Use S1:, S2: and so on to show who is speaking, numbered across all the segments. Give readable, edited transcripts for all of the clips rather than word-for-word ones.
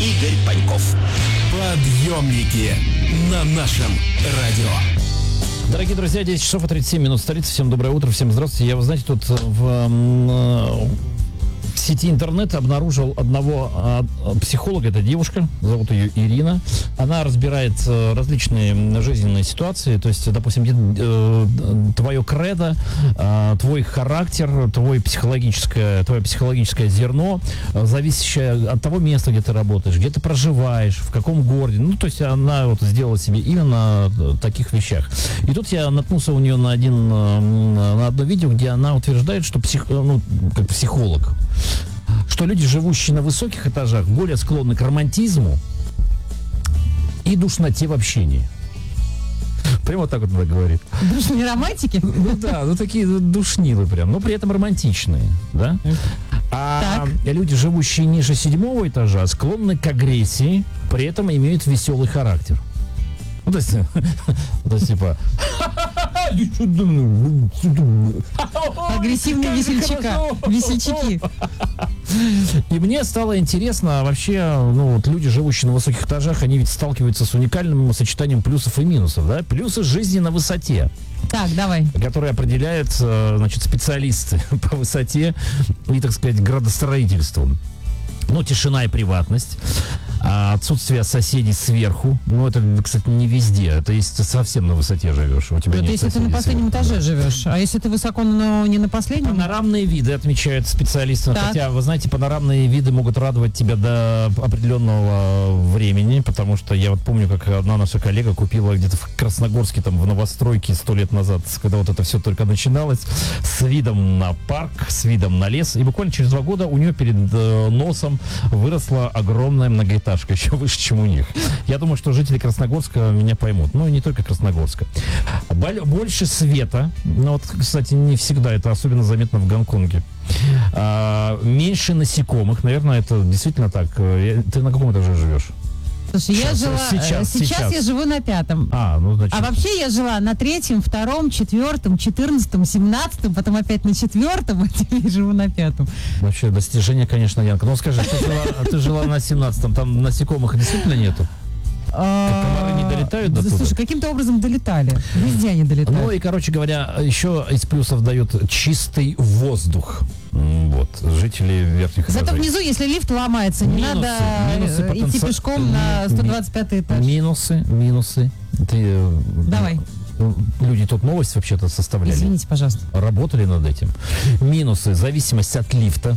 S1: Игорь Паньков. Подъемники на нашем радио.
S2: Дорогие друзья, 10 часов и 37 минут столицы. Всем доброе утро, всем здравствуйте. Я, вы знаете, тут в сети интернет обнаружил одного психолога. Это девушка, зовут ее Ирина. Она разбирает различные жизненные ситуации. То есть, допустим, твое кредо, твой характер, твое психологическое зерно, зависящее от того места, где ты работаешь, где ты проживаешь, в каком городе. Ну, то есть она вот сделала себе имя на таких вещах. И тут я наткнулся у нее на одно видео, где она утверждает, что как психолог, что люди, живущие на высоких этажах, более склонны к романтизму и душноте в общении. Прямо вот так вот она говорит.
S3: Душные романтики?
S2: Ну да, такие душнилы прям, но при этом романтичные, да? А люди, живущие ниже 7-го этажа, склонны к агрессии, при этом имеют веселый характер. Ну, то есть типа...
S3: Агрессивные весельчаки.
S2: И мне стало интересно, вообще, люди, живущие на высоких этажах, они ведь сталкиваются с уникальным сочетанием плюсов и минусов, да? Плюсы жизни на высоте.
S3: Так, давай.
S2: Которые определяют, специалисты по высоте и, так сказать, градостроительству. Тишина и приватность, отсутствие соседей сверху. Это, кстати, не везде. Это если ты совсем на высоте живешь. У тебя нет
S3: если ты на последнем этаже живешь. А если ты высоко, но не на последнем?
S2: Панорамные виды, отмечают специалисты.
S3: Так.
S2: Хотя, вы знаете, панорамные виды могут радовать тебя до определенного времени, потому что я вот помню, как одна наша коллега купила где-то в Красногорске, там, в новостройке 100 лет назад, когда вот это все только начиналось, с видом на парк, с видом на лес. И буквально через 2 года у нее перед носом выросла огромная многоэтажка, еще выше, чем у них. Я думаю, что жители Красногорска меня поймут. И не только Красногорска. Больше света. Кстати, не всегда. Это особенно заметно в Гонконге. Меньше насекомых. Наверное, это действительно так. Ты на каком этаже живешь?
S3: Слушай, сейчас я живу на 5-м. А вообще я жила на 3-м, 2-м, 4-м, 14-м, 17-м, потом опять на 4-м, а теперь живу на 5-м.
S2: Вообще достижение, конечно, Янка. Скажи, ты жила на 17-м, там насекомых действительно нету? Комары не долетают до туда?
S3: Слушай, каким-то образом долетали. Везде они долетают.
S2: И, короче говоря, еще из плюсов дают чистый воздух. Жители верхних этажей.
S3: Зато внизу, если лифт ломается, не надо идти пешком на 125 этаж.
S2: Минусы.
S3: Давай.
S2: Люди тут новость вообще-то составляли.
S3: Извините, пожалуйста.
S2: Работали над этим. Минусы. Зависимость от лифта.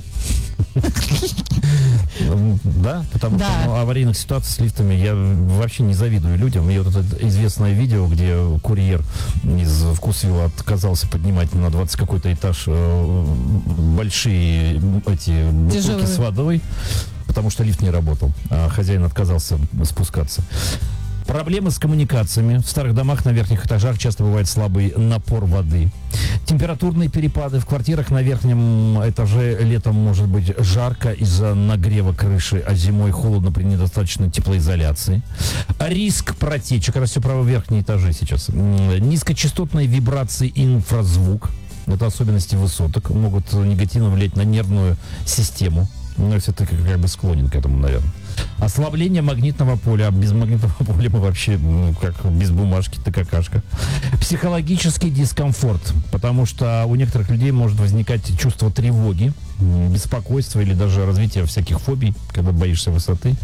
S2: Да, потому что аварийных ситуаций с лифтами я вообще не завидую людям. И вот это известное видео, где курьер из Вкусвилла отказался поднимать на 20 какой-то этаж большие эти бутылки с водой, потому что лифт не работал, а хозяин отказался спускаться. Проблемы с коммуникациями. В старых домах на верхних этажах часто бывает слабый напор воды. Температурные перепады. В квартирах на верхнем этаже летом может быть жарко из-за нагрева крыши, а зимой холодно при недостаточной теплоизоляции. Риск протечек. Это все про верхние этажи сейчас. Низкочастотные вибрации и инфразвук. Это особенности высоток. Могут негативно влиять на нервную систему. Если ты как бы склонен к этому, наверное. Ослабление магнитного поля. А без магнитного поля мы вообще, как без бумажки, ты какашка. Психологический дискомфорт. Потому что у некоторых людей может возникать чувство тревоги, беспокойства или даже развитие всяких фобий, когда боишься высоты.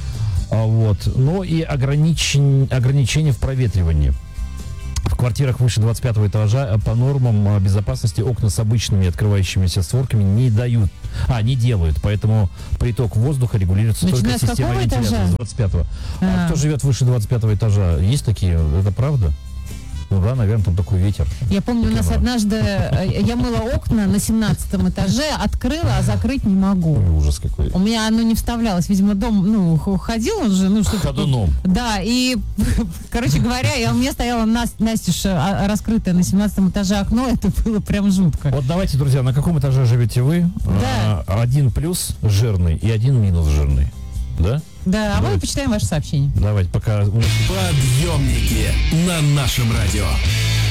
S2: И ограничения в проветривании. В квартирах выше 25 этажа по нормам безопасности окна с обычными открывающимися створками не делают. Поэтому приток воздуха регулируется только системой вентиляции с 25-го. А кто живет выше 25 этажа? Есть такие? Это правда? Да, наверное, там такой ветер.
S3: Я помню, у нас однажды я мыла окна на 17 этаже, открыла, а закрыть не могу.
S2: Ужас какой.
S3: У меня оно не вставлялось. Видимо, дом, ходил он же, что-то.
S2: Ходуном.
S3: Да, и, короче говоря, у меня стояло настежь раскрытое на 17 этаже окно, это было прям жутко.
S2: Вот давайте, друзья, на каком этаже живете вы?
S3: Да.
S2: 1 плюс жирный и 1 минус жирный. Да?
S3: Да, а мы почитаем ваши сообщения.
S2: Давайте, пока...
S1: Подъемники на нашем радио.